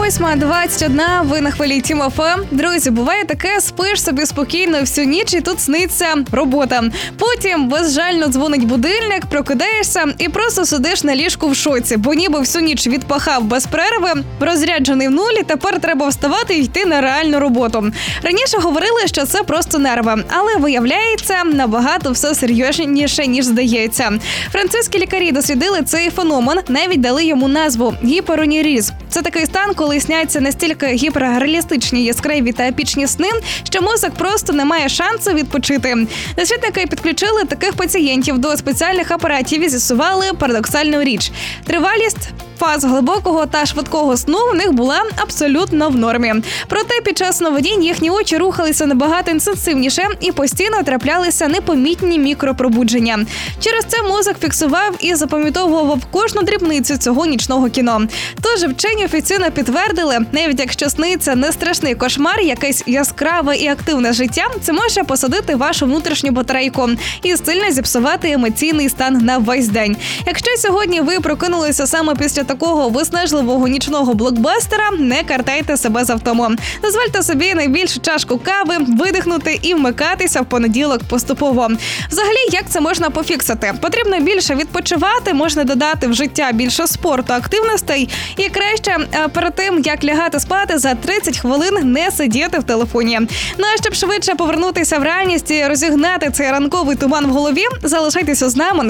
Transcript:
8:21, ви на хвилі Тім ФМ. Друзі, буває таке, спиш собі спокійно всю ніч і тут сниться робота. Потім безжально дзвонить будильник, прокидаєшся і просто сидиш на ліжку в шоці, бо ніби всю ніч відпахав без перерви, розряджений в нулі, тепер треба вставати і йти на реальну роботу. Раніше говорили, що це просто нерви, але виявляється, набагато все серйозніше, ніж здається. Французькі лікарі дослідили цей феномен, навіть дали йому назву – гіпероніріз. Це такий стан, коли сняться настільки гіперреалістичні, яскраві та епічні сни, що мозок просто не має шансу відпочити. Дослідники підключили таких пацієнтів до спеціальних апаратів і з'ясували парадоксальну річ. Тривалість фаз глибокого та швидкого сну в них була абсолютно в нормі. Проте під час сновидінь їхні очі рухалися набагато інтенсивніше і постійно траплялися непомітні мікропробудження. Через це мозок фіксував і запам'ятовував кожну дрібницю цього нічного кіно. Тож вчені офіційно підтвердили, навіть якщо сниться не страшний кошмар, якесь яскраве і активне життя, це може посадити вашу внутрішню батарейку і сильно зіпсувати емоційний стан на весь день. Якщо сьогодні ви прокинулися саме після такого виснажливого нічного блокбастера, не картайте себе за втому. Дозвольте собі найбільшу чашку кави, видихнути і вмикатися в понеділок поступово. Взагалі, як це можна пофіксити? Потрібно більше відпочивати, можна додати в життя більше спорту, активностей і краще перед тим, як лягати спати, за 30 хвилин не сидіти в телефоні. Ну а щоб швидше повернутися в реальність і розігнати цей ранковий туман в голові, залишайтеся з нами.